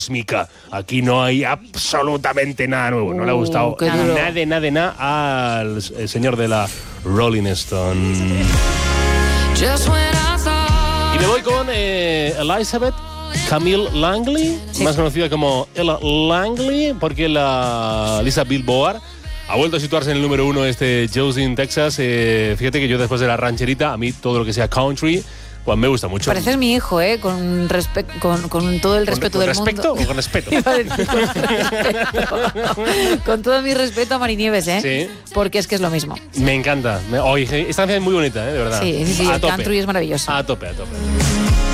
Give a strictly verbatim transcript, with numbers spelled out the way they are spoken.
cósmica. Aquí no hay absolutamente nada nuevo. No le ha gustado qué duro. nada, nada, nada al el señor de la Rolling Stone. Y me voy con eh, Elizabeth Camille Langley, Sí. más conocida como Ella Langley, porque la Lisa Billboard ha vuelto a situarse en el número uno este Josie in Texas. Eh, fíjate que yo después de la rancherita, a mí todo lo que sea country, pues me gusta mucho. Pareces mi hijo, ¿eh? Con, respe- con, con todo el respeto ¿Con del respecto mundo. o con respeto? Iba a decir con respeto. Con todo mi respeto a Marinieves, ¿eh? Sí. Porque es que es lo mismo. Me encanta. Me, oye, esta canción es muy bonita, ¿eh? De verdad. Sí, sí, sí. A El tope. country es maravilloso. A tope, a tope.